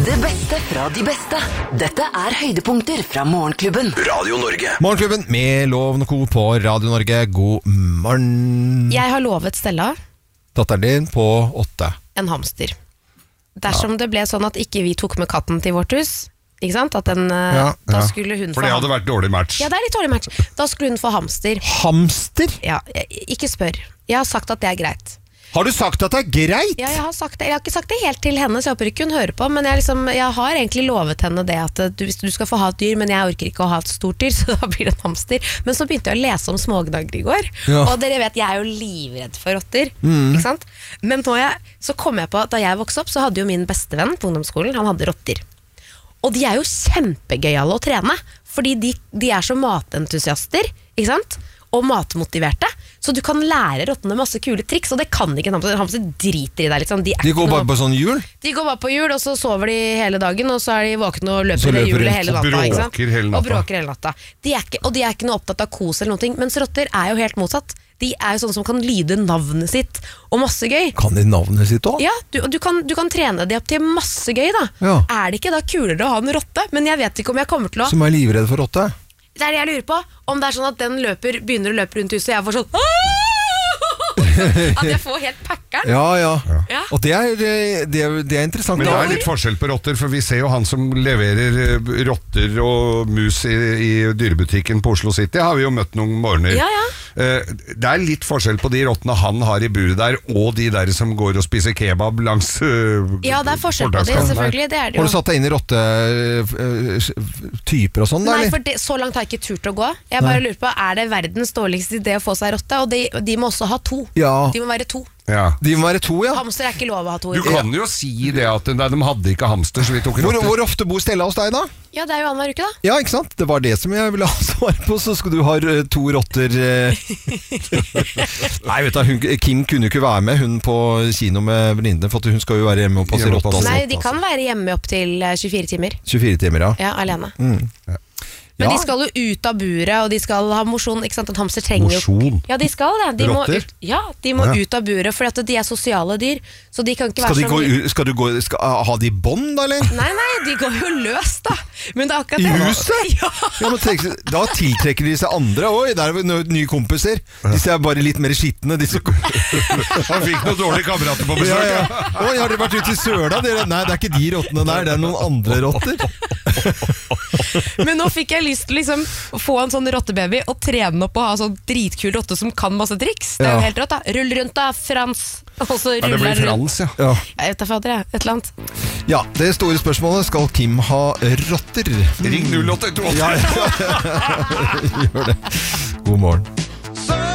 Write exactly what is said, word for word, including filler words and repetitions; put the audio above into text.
Det beste fra de beste. Dette er høydepunkter fra Morgenklubben. Radio Norge. Morgenklubben med Loven og Co. på Radio Norge. God morgen. Jeg har lovet Stella Datteren din på åtte. en hamster. Dersom ja. det ble sånn at ikke vi tok med katten til vårt hus, ikke sant? At den, ja, da ja. skulle hun For det hadde vært dårlig match. Ja, det er litt dårlig match. Da skulle hun få hamster. Hamster? Ja, ikke spør. Jeg har sagt at det er greit. Har du sagt at det er greit? Ja, jeg har sagt det. Jeg har ikke sagt det helt til henne, så jeg håper ikke hun hører på. Men jeg, liksom, jeg har egentlig lovet henne det at du, du skal få ha et dyr, men jeg orker ikke å ha et stort dyr, så da blir det en hamster. Men så begynte jeg å lese om smågnager i går, ja. og dere vet, jeg er jo livredd for rotter. Mm. Ikke sant? Men nå jeg, så kom jeg på at da jeg vokste opp, så hadde jo min bestevenn på ungdomsskolen, han hadde rotter. Og de er jo kjempegøyale å trene, fordi de, de er så matentusiaster, ikke sant? Og matmotiverte, så du kan lære rottene masse kule triks, og det kan ikke en hamster. Hamster driter i deg, liksom. De, de går bare på sånn hjul? De går bare på hjul, og så sover de hele dagen, og så er de våkne og løper det hjulet hele natta. Og bråker hele natta. Og bråker hele natta. De er ikke, og de er ikke noe opptatt av kos eller noen ting, mens rotter er jo helt motsatt. De er jo sånne som kan lyde navnet sitt, og masse gøy. Kan de navnet sitt også? Ja, du, du, kan, du kan trene de opp til masse gøy da. Ja. Er det ikke da kulere å ha en rotte? Men jeg vet ikke om jeg kommer til å... Som er livredd for rotte? Det er det jeg lurer på. Om det er sånn at den løper, begynner å løpe rundt huset, og jeg får sånn at jeg får helt packeren. Ja, ja, ja. Og det er, det, er, det er interessant. Men det er litt forskjell på rotter, for vi ser jo han som leverer rotter og mus i, i dyrebutikken på Oslo City, har vi jo møtt noen morgener. Ja, ja. Det er litt forskjell på de rottene han har i buret der, og de der som går og spiser kebab langs Ja, det er forskjell på de, selvfølgelig. Det er det jo. Har du satt deg inn i rottetyper og sånn? Nei, for det, så langt har jeg ikke turt å gå. Jeg bare lurer på, er det verdens dårligste idé å få seg rotte? Og de, de må også ha to. Ja. De må være to. Ja. De må være to, ja. Hamster er ikke lov å ha to. Du kan jo si det at de hadde ikke hamster, så vi tok rotter. Hvor, hvor ofte bor Stella hos deg da? Ja, det er jo annenhver uke da. Ja, ikke sant? Det var det som jeg ville ha svar på. Så skal du ha to rotter. Nei, vet du, hun, Kim kunne jo ikke være med, hun på kino med venninnene, for hun skal jo være hjemme og passe rotter. Nei, de kan være hjemme opp til tjuefire timer. tjuefire timer, ja. Ja, alene. Mm. Ja. Men ja. de skal jo ut av buret, og de skal ha mosjon, ikke sant? En hamster trenger jo... Mosjon? Ja, de skal det. De rotter? Må ut, ja, de må ja. ut av buret, for at de er sosiale dyr, så de kan ikke skal være de sånn... Gå, skal du gå, skal, ha de bånd, da, eller? Nei, nei, de går jo løs, da. Men det er akkurat I det. huset? Ja. Ja, men tenk, da tiltrekker de seg andre. Oi, der er no- nye kompiser. Disse er bare litt mer skittende. Disse... Han fikk noen dårlige kamerater på besøk. Ja, ja. Oi, har dere vært ute i Søla? Dere? Nei, det er ikke de rottene der, det er noen andre rotter. Men nå fikk jeg lyst til liksom å få en sånn rottebaby og trene den opp og ha sånn dritkul rotte som kan masse triks. Det er jo Ja. helt rått da. Rull rundt da, Frans. Og så Ja, det ruller blir den rundt. Frans, ja. Ja. Jeg vet da fader jeg, et eller annet. Ja, det store spørsmålet, skal Kim ha rotter? Ring null åtte to åtte. Ja, ja. Gjør det. God morgen.